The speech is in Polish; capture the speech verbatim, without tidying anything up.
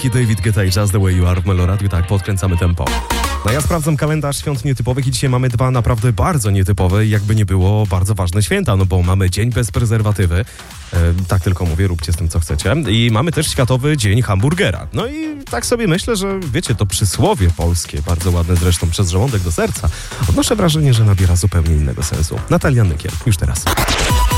Milky, David Guetta i Just the Way You Are w Meloradiu. Tak, podkręcamy tempo. No ja sprawdzam kalendarz świąt nietypowych i dzisiaj mamy dwa naprawdę bardzo nietypowe i jakby nie było bardzo ważne święta, no bo mamy Dzień bez prezerwatywy, e, tak tylko mówię, róbcie z tym co chcecie, i mamy też Światowy Dzień Hamburgera. No i tak sobie myślę, że wiecie, to przysłowie polskie, bardzo ładne zresztą, przez żołądek do serca, odnoszę wrażenie, że nabiera zupełnie innego sensu. Natalia Nykiel, już teraz.